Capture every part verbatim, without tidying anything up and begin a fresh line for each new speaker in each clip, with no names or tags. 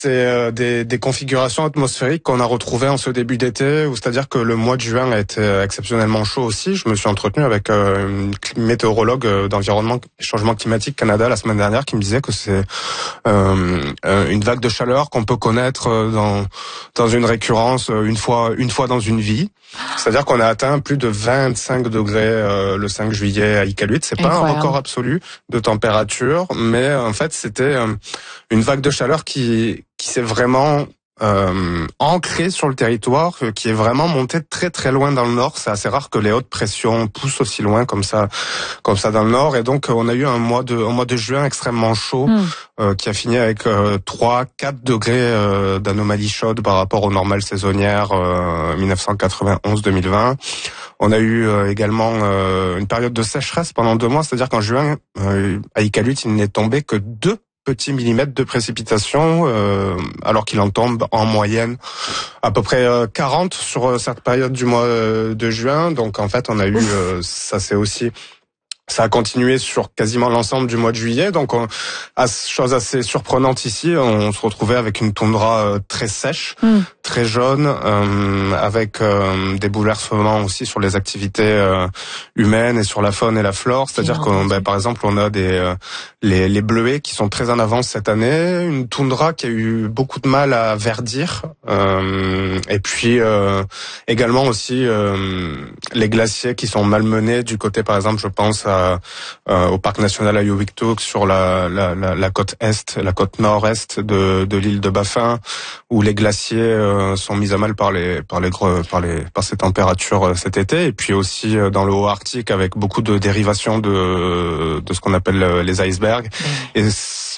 C'est euh, des, des configurations atmosphériques qu'on a retrouvées en ce début d'été, où c'est-à-dire que le mois de juin a été exceptionnellement chaud aussi. Je me suis entretenu avec euh, une météorologue euh, d'environnement et changement climatique Canada la semaine dernière qui me disait que c'est euh, une vague de chaleur qu'on peut connaître dans dans une récurrence une fois une fois dans une vie. C'est-à-dire qu'on a atteint plus de vingt-cinq degrés euh, le cinq juillet à Iqaluit. C'est pas Incroyable. Un record absolu de température, mais en fait c'était euh, une vague de chaleur qui qui s'est vraiment euh, ancrée sur le territoire, qui est vraiment montée très très loin dans le nord. C'est assez rare que les hautes pressions poussent aussi loin comme ça, comme ça dans le nord. Et donc on a eu un mois de, un mois de juin extrêmement chaud, mm. euh, qui a fini avec euh, trois, quatre degrés euh, d'anomalie chaude par rapport aux normales saisonnières euh, dix-neuf cent quatre-vingt-onze deux mille vingt. On a eu euh, également euh, une période de sécheresse pendant deux mois, c'est-à-dire qu'en juin, euh, à Iqaluit, il n'est tombé que deux petits millimètres de précipitation, euh, alors qu'il en tombe en moyenne à peu près euh, quarante sur cette période du mois euh, de juin. Donc en fait, on a eu, euh, ça c'est aussi... Ça a continué sur quasiment l'ensemble du mois de juillet. Donc, on, à, chose assez surprenante ici, on se retrouvait avec une toundra euh, très sèche, mm. très jaune, euh, avec euh, des bouleversements aussi sur les activités euh, humaines et sur la faune et la flore. C'est-à-dire que, ben, par exemple, on a des euh, les, les bleuets qui sont très en avance cette année, une toundra qui a eu beaucoup de mal à verdir, euh, et puis euh, également aussi euh, les glaciers qui sont malmenés du côté, par exemple, je pense à Euh, au parc national Ayowiktuk sur la, la, la, la côte est, la côte nord-est de, de l'île de Baffin, où les glaciers euh, sont mis à mal par les par les par les par ces températures euh, cet été, et puis aussi euh, dans le haut Arctique avec beaucoup de dérivations de de ce qu'on appelle euh, les icebergs. Mmh. Et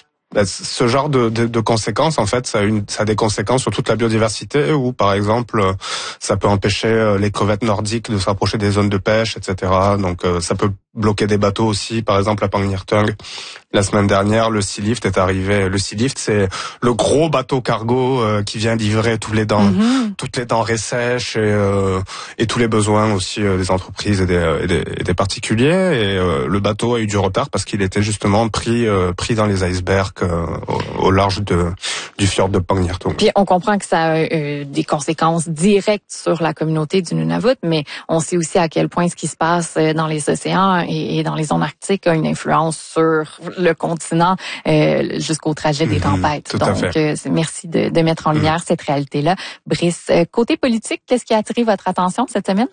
ce genre de, de, de conséquences, en fait, ça a, une, ça a des conséquences sur toute la biodiversité, où, par exemple, ça peut empêcher les crevettes nordiques de s'approcher des zones de pêche, et cetera. Donc, ça peut bloquer des bateaux aussi. Par exemple, à Pangnirtung, la semaine dernière, le Sea Lift est arrivé. Le Sea Lift, c'est le gros bateau cargo euh, qui vient livrer tous les dents, mm-hmm. toutes les denrées sèches et, euh, et tous les besoins aussi euh, des entreprises et des, et des, et des particuliers. Et euh, le bateau a eu du retard parce qu'il était justement pris euh, pris dans les icebergs euh, au, au large de du fjord de Pangnirtung.
Puis on comprend que ça a euh, des conséquences directes sur la communauté du Nunavut, mais on sait aussi à quel point ce qui se passe dans les océans et, et dans les zones arctiques a une influence sur le continent euh, jusqu'au trajet des tempêtes.
Mmh,
Donc, euh, merci de, de mettre en lumière mmh. cette réalité-là. Brice, euh, côté politique, qu'est-ce qui a attiré votre attention cette semaine?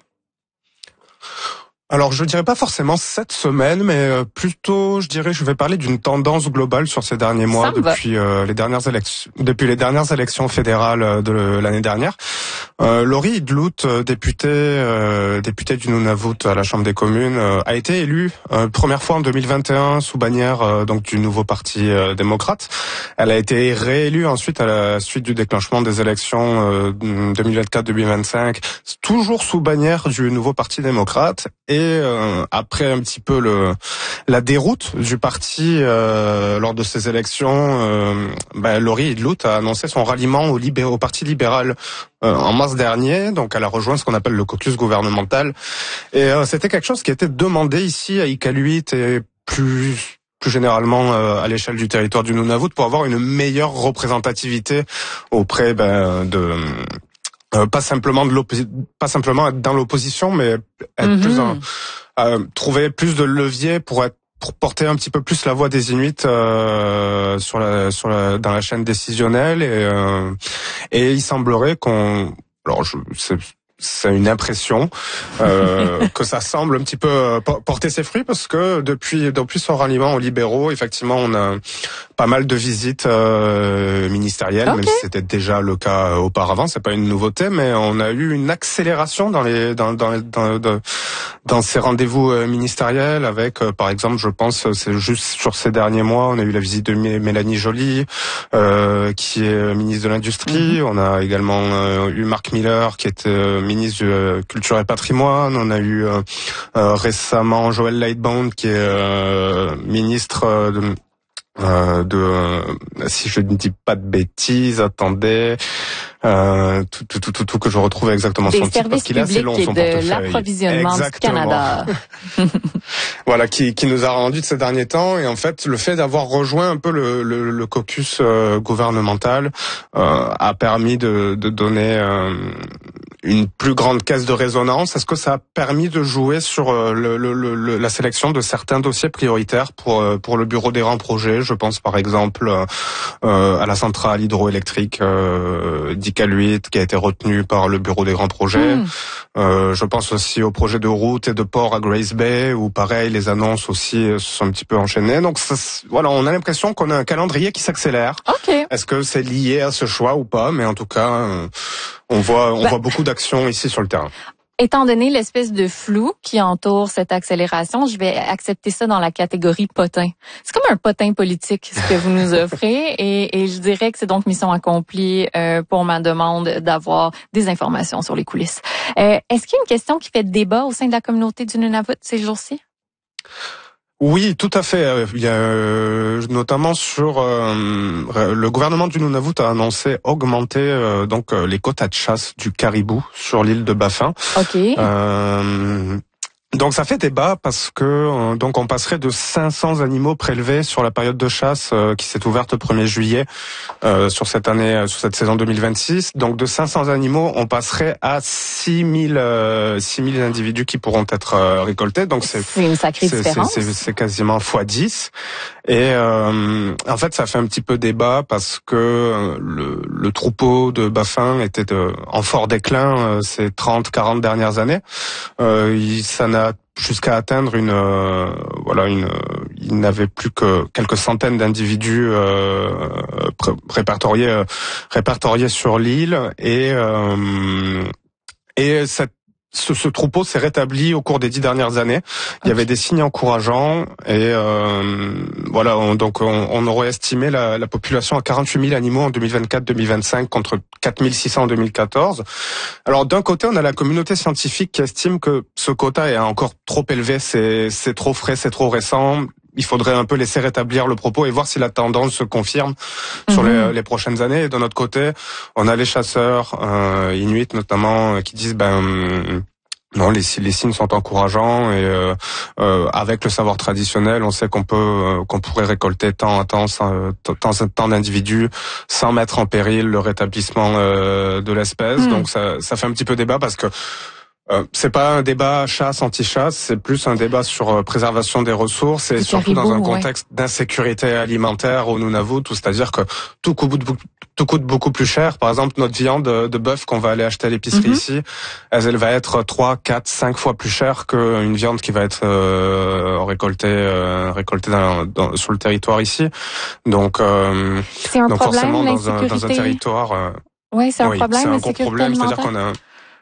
Alors, je dirais pas forcément cette semaine, mais plutôt, je dirais, je vais parler d'une tendance globale sur ces derniers mois, depuis euh, les dernières élections, depuis les dernières élections fédérales de l'année dernière. Euh, Laurie Idlout, députée, euh, députée du Nunavut à la Chambre des communes, euh, a été élue euh, première fois en deux mille vingt et un sous bannière euh, donc du nouveau parti euh, démocrate. Elle a été réélue ensuite à la suite du déclenchement des élections euh, deux mille vingt-quatre deux mille vingt-cinq, toujours sous bannière du nouveau parti démocrate. Et euh, après un petit peu le la déroute du parti euh, lors de ces élections, euh, ben, Laurie Idlout a annoncé son ralliement au, libé- au parti libéral euh, en mars dernier. Donc elle a rejoint ce qu'on appelle le caucus gouvernemental. Et euh, c'était quelque chose qui était demandé ici à Iqaluit et plus plus généralement euh, à l'échelle du territoire du Nunavut pour avoir une meilleure représentativité auprès ben, de Euh, pas simplement de l'opposi- pas simplement être dans l'opposition, mais être mm-hmm. plus en, euh, trouver plus de leviers pour être pour porter un petit peu plus la voix des Inuits euh, sur la sur la dans la chaîne décisionnelle et euh, et il semblerait qu'on alors je c'est c'est une impression euh, que ça semble un petit peu euh, porter ses fruits parce que depuis depuis son ralliement aux libéraux, effectivement, on a pas mal de visites euh, ministérielles, okay. même si c'était déjà le cas auparavant. C'est pas une nouveauté, mais on a eu une accélération dans les dans dans dans, dans, dans ces rendez-vous ministériels avec, euh, par exemple, je pense, c'est juste sur ces derniers mois, on a eu la visite de Mélanie Joly, euh, qui est ministre de l'Industrie. Mm-hmm. On a également euh, eu Marc Miller, qui est euh, ministre de euh, Culture et Patrimoine. On a eu euh, euh, récemment Joël Lightbound, qui est euh, ministre euh, de Euh, de euh, si je ne dis pas de bêtises, attendez, Euh, tout, tout, tout, tout, tout que je retrouve exactement
Des
son titre parce qu'il est assez long son portefeuille.
Des services publics et de l'approvisionnement du Canada.
Voilà, qui, qui nous a rendu de ces derniers temps. Et en fait, le fait d'avoir rejoint un peu le, le, le caucus euh, gouvernemental euh, a permis de, de donner euh, une plus grande caisse de résonance. Est-ce que ça a permis de jouer sur euh, le, le, le, la sélection de certains dossiers prioritaires pour euh, pour le bureau des grands projets? Je pense par exemple euh, à la centrale hydroélectrique euh, d'Iqaluit qui a été retenue par le bureau des grands projets. Mmh. Euh, je pense aussi au projet de route et de port à Grays Bay où pareil les annonces aussi se sont un petit peu enchaînées. Donc ça, voilà, on a l'impression qu'on a un calendrier qui s'accélère.
Okay.
Est-ce que c'est lié à ce choix ou pas? Mais en tout cas, on voit on bah, voit beaucoup d'actions ici sur le terrain.
Étant donné l'espèce de flou qui entoure cette accélération, je vais accepter ça dans la catégorie potin. C'est comme un potin politique, ce que vous nous offrez, et, et je dirais que c'est donc mission accomplie euh, pour ma demande d'avoir des informations sur les coulisses. Euh, est-ce qu'il y a une question qui fait débat au sein de la communauté du Nunavut ces jours-ci?
Oui, tout à fait. Il y a euh, notamment sur euh, le gouvernement du Nunavut a annoncé augmenter euh, donc les quotas de chasse du caribou sur l'île de Baffin.
Ok.
Euh, Donc ça fait débat parce que euh, donc on passerait de cinq cents animaux prélevés sur la période de chasse euh, qui s'est ouverte le premier juillet euh, sur cette année, euh, sur cette saison deux mille vingt-six. Donc de cinq cents animaux, on passerait à six mille euh, six mille individus qui pourront être euh, récoltés. Donc c'est
c'est une sacrée
c'est,
différence.
C'est, c'est, c'est quasiment fois dix. Et euh, en fait, ça fait un petit peu débat parce que le, le troupeau de Baffin était de, en fort déclin euh, ces trente quarante dernières années. Euh, il, ça n'a jusqu'à atteindre une euh, voilà une il n'avait plus que quelques centaines d'individus euh, répertoriés euh, répertoriés sur l'île et euh, et cette Ce, ce troupeau s'est rétabli au cours des dix dernières années. Il y avait des signes encourageants et euh, voilà. On, donc on, on aurait estimé la, la population à quarante-huit mille animaux en deux mille vingt-quatre deux mille vingt-cinq contre quatre mille six cents en deux mille quatorze. Alors d'un côté, on a la communauté scientifique qui estime que ce quota est encore trop élevé, c'est, c'est trop frais, c'est trop récent. Il faudrait un peu laisser rétablir le propos et voir si la tendance se confirme mmh. sur les, les prochaines années. Et de notre côté, on a les chasseurs euh, inuits notamment qui disent ben non, les, les signes sont encourageants et euh, euh, avec le savoir traditionnel, on sait qu'on peut euh, qu'on pourrait récolter tant à tant, tant, tant d'individus sans mettre en péril le rétablissement euh, de l'espèce. Mmh. Donc ça, ça fait un petit peu débat parce que Euh, c'est pas un débat chasse anti-chasse, c'est plus un débat sur euh, préservation des ressources et
du
surtout
caribou,
dans un contexte
ouais.
d'insécurité alimentaire au Nunavut, tout c'est-à-dire que tout coûte tout coûte beaucoup plus cher. Par exemple, notre viande de bœuf qu'on va aller acheter à l'épicerie mm-hmm. ici, elle, elle va être trois, quatre, cinq fois plus chère qu'une viande qui va être euh, récoltée euh, récoltée dans, dans, sur le territoire ici. Donc, euh,
c'est un
donc
problème,
forcément dans un, dans un territoire. Euh,
oui, c'est un
oui,
problème.
C'est un gros problème, c'est-à-dire qu'on a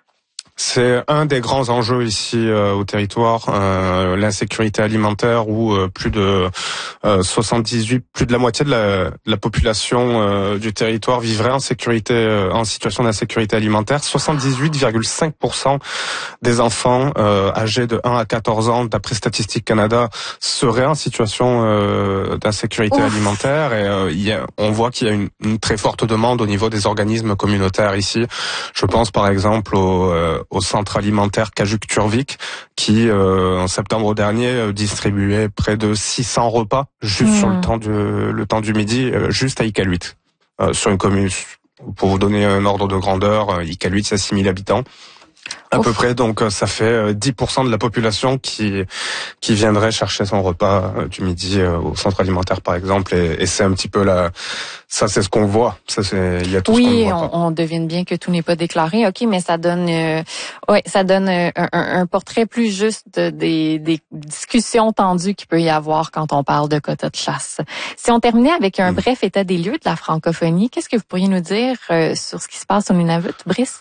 C'est un des grands enjeux ici euh, au territoire, euh, l'insécurité alimentaire où euh, plus de euh, soixante-dix-huit, plus de la moitié de la, de la population euh, du territoire vivrait en sécurité, euh, en situation d'insécurité alimentaire. soixante-dix-huit virgule cinq pour cent des enfants euh, âgés de un à quatorze ans, d'après Statistique Canada, seraient en situation euh, d'insécurité Ouf. alimentaire. Et euh, il y a, on voit qu'il y a une, une très forte demande au niveau des organismes communautaires ici. Je pense par exemple au euh, au centre alimentaire Kajuk-Turvik qui, euh, en septembre dernier, euh, distribuait près de six cents repas juste mmh. sur le temps du, le temps du midi, euh, juste à Iqaluit. Euh, sur une commune, pour vous donner un ordre de grandeur, euh, Iqaluit, c'est six mille habitants. À Ouf. peu près, donc ça fait dix pour cent de la population qui qui viendrait chercher son repas du midi au centre alimentaire, par exemple, et, et c'est un petit peu la, ça c'est ce qu'on voit, ça c'est, il y a tout
oui,
ce qu'on ne voit
on,
pas.
on devine bien que tout n'est pas déclaré, ok, mais ça donne, euh, ouais, ça donne un, un, un portrait plus juste des, des discussions tendues qu'il peut y avoir quand on parle de quotas de chasse. Si on terminait avec un mmh. bref état des lieux de la francophonie, qu'est-ce que vous pourriez nous dire euh, sur ce qui se passe au Nunavut, Brice?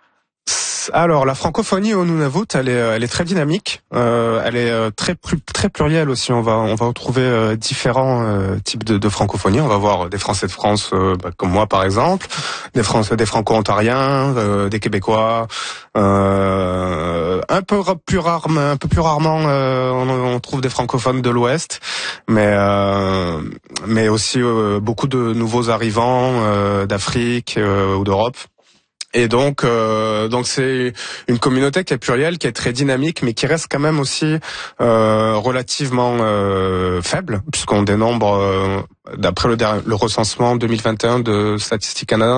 Alors la francophonie au Nunavut, elle est, elle est très dynamique, euh, elle est très très plurielle aussi. On va on va retrouver euh, différents euh, types de, de francophonie. On va voir des Français de France, euh, bah, comme moi par exemple, des Français, des Franco-ontariens, euh, des Québécois. Euh, un peu plus rarement, un peu plus rarement, euh, on, on trouve des francophones de l'Ouest, mais euh, mais aussi euh, beaucoup de nouveaux arrivants euh, d'Afrique euh, ou d'Europe. Et donc, euh, donc c'est une communauté qui est plurielle, qui est très dynamique, mais qui reste quand même aussi euh, relativement euh, faible, puisqu'on dénombre, euh, d'après le, le recensement deux mille vingt et un de Statistique Canada,